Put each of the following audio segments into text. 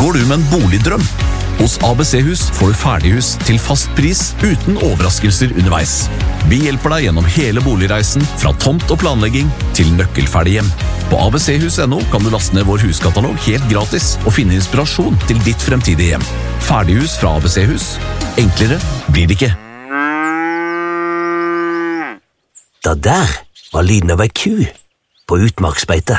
Går du med en boligdrøm? Hos ABC-hus får du ferdighus til fast pris uten overraskelser underveis. Vi hjelper deg gjennom hele boligreisen, fra tomt og planlegging til nøkkelferdig hjem. På abchus.no kan du laste ned vår huskatalog helt gratis og finne inspirasjon til ditt fremtidige hjem. Ferdighus fra ABC-hus. Enklere blir det ikke. Det der var lyden av ei ku på utmarksbeite.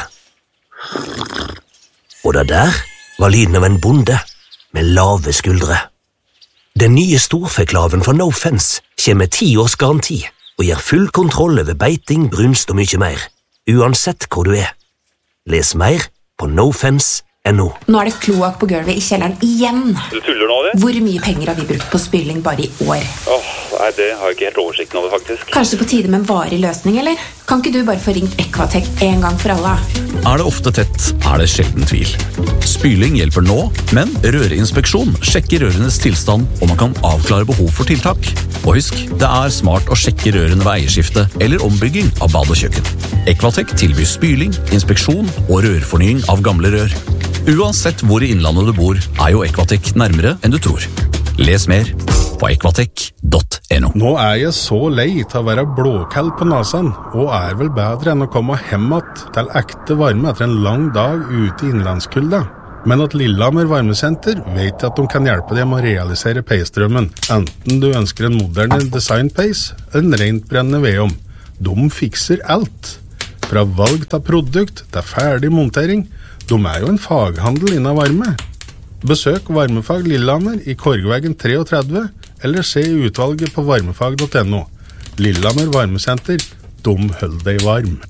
Og det der var lyden av en bonde med lave skuldre. Den nye storfeklaven fra No Fence kommer med 10 års garanti og gir full kontroll over beiting, brunst og mye mer, uansett hvor du er. Les mer på nofence.no. Nå er det kloakk på gulvet i kjelleren igjen. Du tuller nå, det? Hvor mye penger har vi brukt på spyling bare i år? Nei, det har jeg ikke helt oversikten over, faktisk. Kanskje på tide med en varig løsning, eller? Kan ikke du bare få ringt Equatech en gang for alle? Er det ofte tett, er det sjelden tvil. Spyling hjelper nå, men rørinspeksjon sjekker rørenes tilstand, og man kan avklare behov for tiltak. Og husk, det er smart å sjekke rørene ved eierskifte eller ombygging av bad og kjøkken. Equatech tilbyr spyling, inspeksjon og rørfornying av gamle rør. Uansett hvor i innlandet du bor, er jo Equatech nærmere enn du tror. Les mer på equatech.no. Nå er jeg så lei til å være blåkald på nasen, og er vel bedre enn å komme hjem til ekte varme etter en lang dag ute i innlandskulda. Men at Lillehammer varmesenter vet at de kan hjelpe deg med å realisere peisdrømmen, enten du ønsker en moderne designpeis eller en rent brennende vedom. De fikser alt. Fra valg til produkt til ferdig montering. De er jo en faghandel innen varme. Besøk Varmefag Lillehammer i Korgveggen 33, eller se utvalget på varmefag.no. Lillehammer varmesenter, de holder deg varm.